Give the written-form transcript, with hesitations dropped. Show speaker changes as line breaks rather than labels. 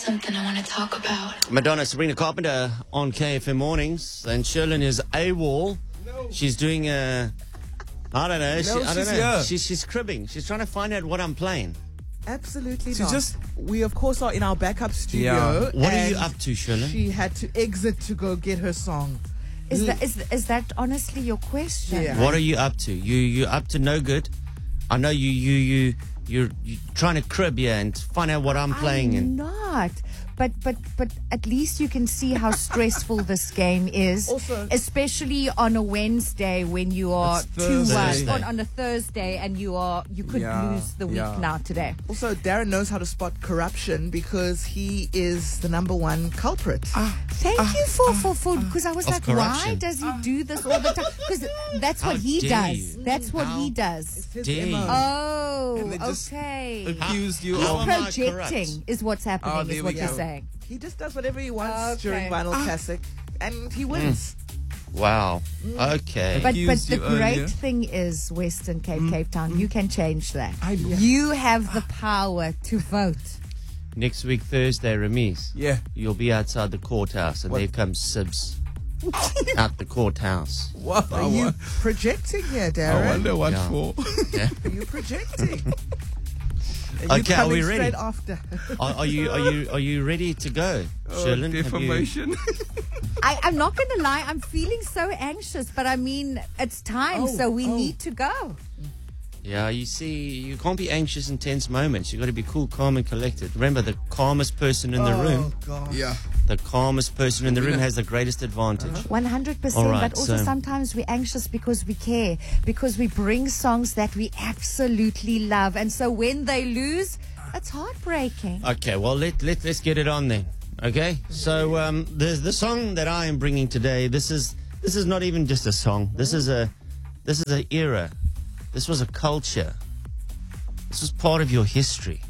something I want to talk about.
Madonna, Sabrina Carpenter on KFM Mornings, and Sherlyn is AWOL. No. She's doing I don't know. I don't know. She's cribbing. She's trying to find out what I'm playing.
Absolutely not. We, of course, are in our backup studio.
Yeah. What are you up to, Sherlyn?
She had to exit to go get her song.
Is that honestly your question?
Yeah.
What are you up to? You up to no good? I know you're trying to crib, and find out what I'm playing.
I'm not. But at least you can see how stressful this game is.
Also,
especially on a Wednesday when you are on a Thursday and you could lose the week now today.
Also, Darren knows how to spot corruption because he is the #1 culprit.
Thank you for because I was like,
corruption.
why does he do this all the time? Because that's what he does. That's what he does.
His
dare
MO.
you.
Oh,
they just
okay.
Accused you
He's
of.
am I corrupt?
projecting is what's happening,
there
is what
we
you're
go.
saying.
He just does whatever he wants
Okay.
during Vinyl Classic, and he wins.
Wow. Okay.
But
Accused
the
you
great
earlier.
thing is Western Cape, Cape Town. You can change that.
I know.
You have the power to vote.
Next week, Thursday, Ramis.
Yeah.
You'll be outside the courthouse, and
What?
there comes Sibs out the courthouse.
What?
Are you projecting here, Darren?
I wonder what
Yeah.
for.
Yeah.
Are you projecting?
Okay, are we ready?
Straight after.
Are you ready to go, Sherlyn? Have you-
Defamation.
I'm not going to lie. I'm feeling so anxious, but I mean, it's time, so we need to go.
Yeah, you see, you can't be anxious in tense moments. You've got to be cool, calm, and collected. Remember, the calmest person in the room,
God.
Yeah.
the calmest person in the room has the greatest advantage.
100%.
All right,
but also
so-
sometimes we're anxious because we care, because we bring songs that we absolutely love. And so when they lose, it's heartbreaking.
Okay, well, let's get it on then. Okay, so the song that I am bringing today, this is not even just a song. This is an era. This was a culture. This was part of your history.